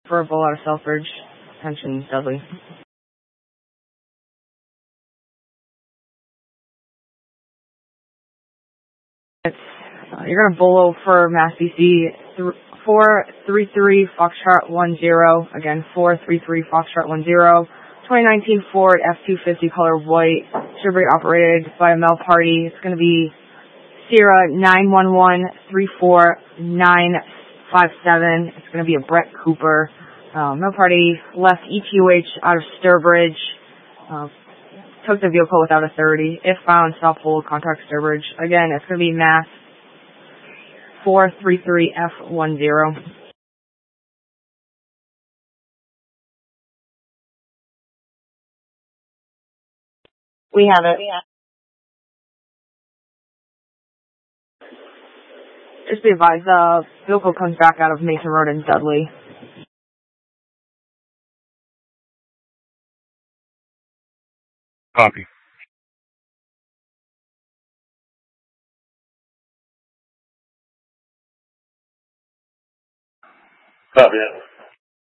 Verbal out of Selfridge. Attention, Dudley. You're going to bolo for Mass DC 433 Foxtrot 10. Again, 433 Foxtrot 10. 2019 Ford F-250 color white. Should be operated by a male party. It's going to be Sierra 911-34957. It's going to be a Brett Cooper. Male party left ETUH out of Sturbridge. Took the vehicle without authority. If found, stop hold, contact Sturbridge. Again, it's going to be Mass 433F10. We have it. Just be advised, the vehicle comes back out of Mason Road in Dudley. Copy. Copy.